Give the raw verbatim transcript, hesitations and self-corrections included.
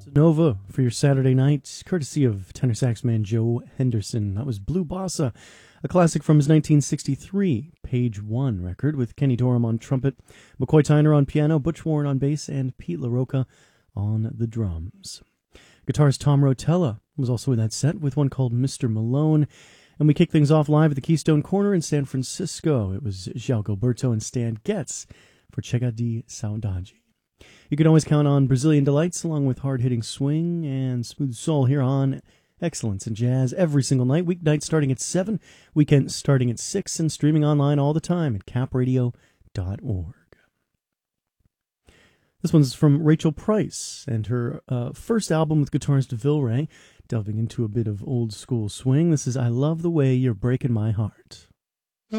Nova for your Saturday night, courtesy of tenor sax man Joe Henderson. That was Blue Bossa, a classic from his nineteen sixty-three Page One record with Kenny Dorham on trumpet, McCoy Tyner on piano, Butch Warren on bass, and Pete LaRocca on the drums. Guitarist Tom Rotella was also in that set with one called Mister Malone. And we kick things off live at the Keystone Corner in San Francisco. It was João Gilberto and Stan Getz for Chega de Saudade. You can always count on Brazilian delights along with hard-hitting swing and smooth soul here on Excellence in Jazz every single night, weeknights starting at seven, weekends starting at six, and streaming online all the time at cap radio dot org. This one's from Rachel Price and her uh, first album with guitarist Vilray, delving into a bit of old-school swing. This is I Love the Way You're Breaking My Heart.